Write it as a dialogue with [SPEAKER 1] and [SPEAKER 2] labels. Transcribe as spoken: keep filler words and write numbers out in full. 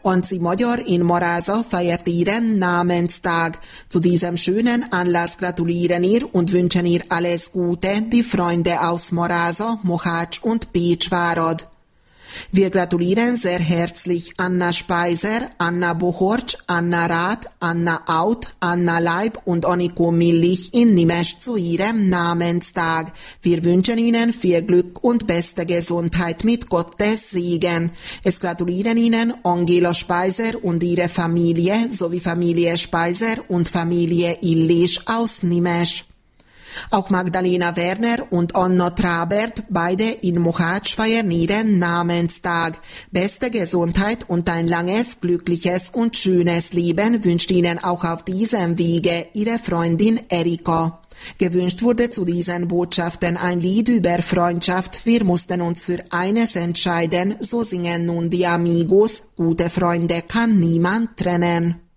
[SPEAKER 1] Anzi Magyar in Maráza feiert ihren Namenstag. Zu diesem schönen Anlass gratulieren ihr und wünschen ihr alles Gute, die Freunde aus Maráza, Mohács und Pécsvárad. Wir gratulieren sehr herzlich Anna Speiser, Anna Bohorcs, Anna Rath, Anna Aut, Anna Leib und Anniko Millich in Nimes zu ihrem Namenstag. Wir wünschen Ihnen viel Glück und beste Gesundheit mit Gottes Segen. Es gratulieren Ihnen Angela Speiser und ihre Familie sowie Familie Speiser und Familie Illich aus Nimes. Auch Magdalena Werner und Anna Trabert, beide in Mohács, feiern ihren Namenstag. Beste Gesundheit und ein langes, glückliches und schönes Leben wünscht Ihnen auch auf diesem Wege Ihre Freundin Erika. Gewünscht wurde zu diesen Botschaften ein Lied über Freundschaft. Wir mussten uns für eines entscheiden, so singen nun die Amigos. Gute Freunde kann niemand trennen.